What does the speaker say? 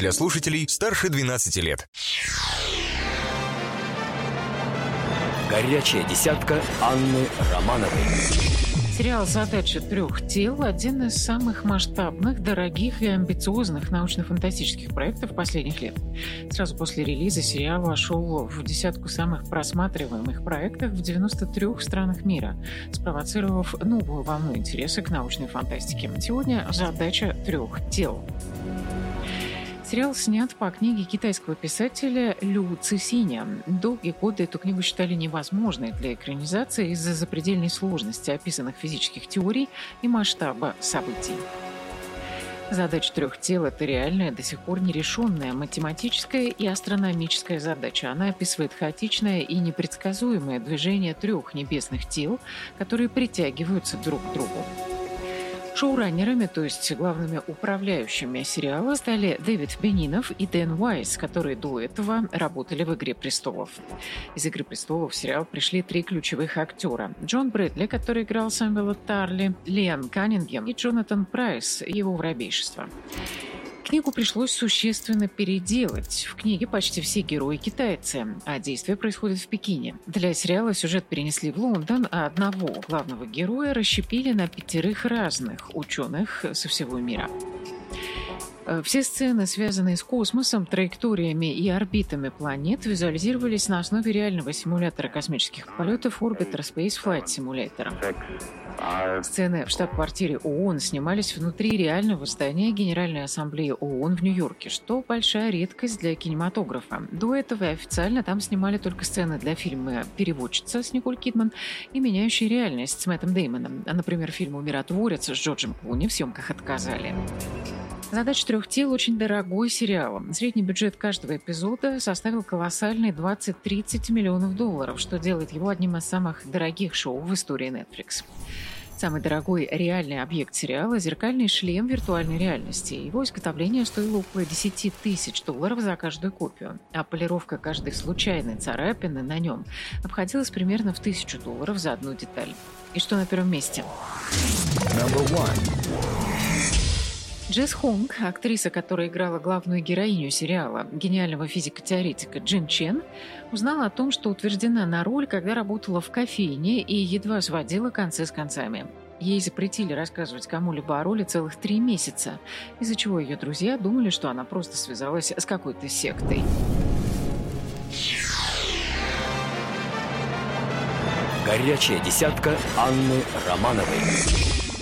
для слушателей старше 12 лет. Горячая десятка Анны Романовой. Сериал «Задача трех тел» – один из самых масштабных, дорогих и амбициозных научно-фантастических проектов последних лет. Сразу после релиза сериал вошел в десятку самых просматриваемых проектов в 93 странах мира, спровоцировав новую волну интереса к научной фантастике. Сегодня «Задача трех тел». Сериал снят по книге китайского писателя Лю Цисиня. Долгие годы эту книгу считали невозможной для экранизации из-за запредельной сложности описанных физических теорий и масштаба событий. Задача трех тел – это реальная, до сих пор нерешенная математическая и астрономическая задача. Она описывает хаотичное и непредсказуемое движение трех небесных тел, которые притягиваются друг к другу. Шоураннерами, то есть главными управляющими сериала, стали Дэвид Бенинов и Дэн Уайс, которые до этого работали в «Игре престолов». Из «Игры престолов» в сериал пришли 3 ключевых актера. Джон Брэдли, который играл Сэмюэла Тарли, Лиам Каннингем и Джонатан Прайс, его воробейшество. Книгу пришлось существенно переделать. В книге почти все герои китайцы, а действие происходит в Пекине. Для сериала сюжет перенесли в Лондон, а одного главного героя расщепили на 5 разных ученых со всего мира. Все сцены, связанные с космосом, траекториями и орбитами планет, визуализировались на основе реального симулятора космических полетов Orbiter Space Flight Simulator. Сцены в штаб-квартире ООН снимались внутри реального здания Генеральной Ассамблеи ООН в Нью-Йорке, что большая редкость для кинематографа. До этого официально там снимали только сцены для фильма «Переводчица» с Николь Кидман и «Меняющая реальность» с Мэттом Деймоном. Например, фильму «Миротворец» с Джорджем Клуни в съемках отказали. «Задача трех тел» – очень дорогой сериал. Средний бюджет каждого эпизода составил колоссальные 20-30 миллионов долларов, что делает его одним из самых дорогих шоу в истории Netflix. Самый дорогой реальный объект сериала – зеркальный шлем виртуальной реальности. Его изготовление стоило около 10 тысяч долларов за каждую копию, а полировка каждой случайной царапины на нем обходилась примерно в $1000 за одну деталь. И что на первом месте? Джесс Хонг, актриса, которая играла главную героиню сериала, гениального физико-теоретика Джин Чен, узнала о том, что утверждена на роль, когда работала в кофейне и едва сводила концы с концами. Ей запретили рассказывать кому-либо о роли целых 3 месяца, из-за чего ее друзья думали, что она просто связалась с какой-то сектой. Горячая десятка Анны Романовой.